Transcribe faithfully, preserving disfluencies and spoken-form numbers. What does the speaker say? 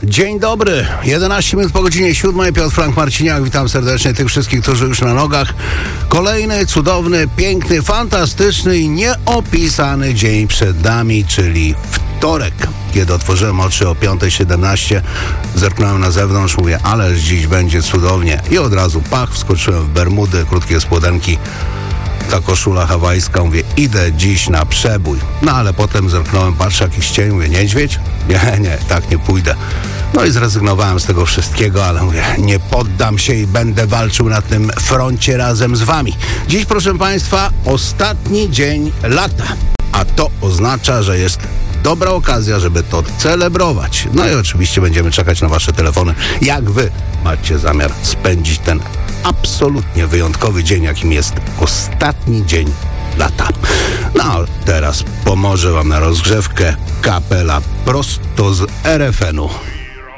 Dzień dobry, jedenaście minut po godzinie siódmej, Piotr Frank Marciniak, witam serdecznie tych wszystkich, którzy już na nogach. Kolejny, cudowny, piękny, fantastyczny i nieopisany dzień przed nami, czyli wtorek. Kiedy otworzyłem oczy o piąta siedemnaście, zerknąłem na zewnątrz, mówię, ależ dziś będzie cudownie. I od razu pach, wskoczyłem w bermudy, krótkie spodenki, ta koszula hawajska, mówię, idę dziś na przebój. No ale potem zerknąłem, patrzę, jakiś cień, mówię, niedźwiedź? Nie, nie, tak nie pójdę. No i zrezygnowałem z tego wszystkiego, ale mówię, nie poddam się i będę walczył na tym froncie razem z wami. Dziś, proszę państwa, ostatni dzień lata, a to oznacza, że jest dobra okazja, żeby to celebrować. No i oczywiście będziemy czekać na wasze telefony, jak wy macie zamiar spędzić ten absolutnie wyjątkowy dzień, jakim jest ostatni dzień lata. No a teraz pomoże wam na rozgrzewkę kapela prosto z er ef en u.